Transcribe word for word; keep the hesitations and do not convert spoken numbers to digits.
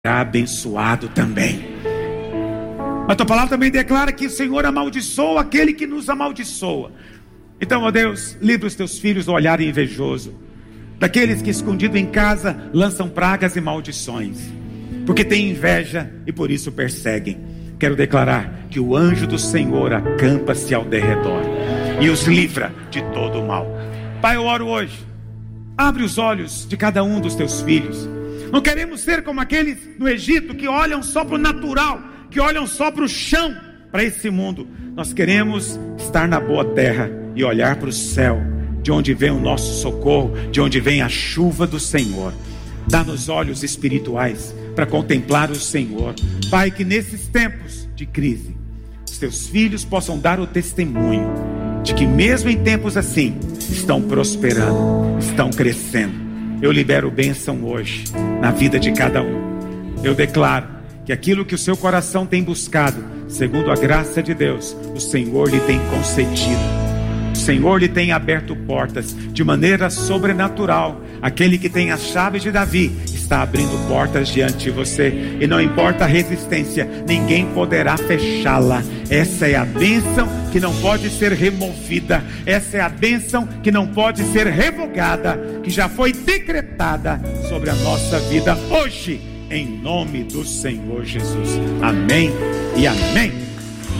abençoado também. A tua palavra também declara que o Senhor amaldiçoa aquele que nos amaldiçoa. Então, ó Deus, livra os teus filhos do olhar invejoso, daqueles que escondido em casa lançam pragas e maldições, porque têm inveja e por isso perseguem. Quero declarar que o anjo do Senhor acampa-se ao derredor e os livra de todo o mal. Pai, eu oro hoje, abre os olhos de cada um dos teus filhos. Não queremos ser como aqueles no Egito que olham só para o natural, que olham só para o chão, para esse mundo. Nós queremos estar na boa terra e olhar para o céu, de onde vem o nosso socorro, de onde vem a chuva do Senhor. Dá-nos olhos espirituais para contemplar o Senhor. Pai, que nesses tempos de crise, os teus filhos possam dar o testemunho de que mesmo em tempos assim, estão prosperando, estão crescendo. Eu libero bênção hoje na vida de cada um. Eu declaro que aquilo que o seu coração tem buscado, segundo a graça de Deus, o Senhor lhe tem concedido. O Senhor lhe tem aberto portas de maneira sobrenatural. Aquele que tem as chaves de Davi está abrindo portas diante de você, e não importa a resistência, ninguém poderá fechá-la. Essa é a bênção que não pode ser removida. Essa é a bênção que não pode ser revogada, que já foi decretada sobre a nossa vida hoje, em nome do Senhor Jesus. Amém e amém.